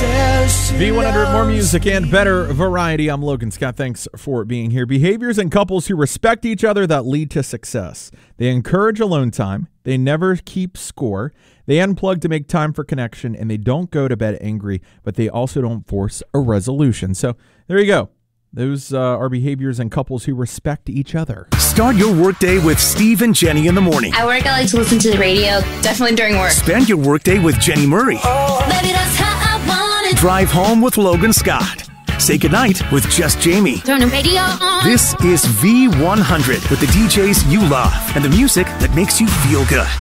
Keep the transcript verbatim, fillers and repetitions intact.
V one hundred, more music and better variety. I'm Logan Scott. Thanks for being here. Behaviors in couples who respect each other that lead to success. They encourage alone time. They never keep score. They unplug to make time for connection, and they don't go to bed angry, but they also don't force a resolution. So there you go. Those uh, are behaviors in couples who respect each other. Start your workday with Steve and Jenny in the morning. At work, I like to listen to the radio, definitely during work. Spend your workday with Jenny Murray. Oh, baby, that's how I want it. Drive home with Logan Scott. Say goodnight with Just Jamie. Turn the radio on. This is V one hundred with the D Js you love and the music that makes you feel good.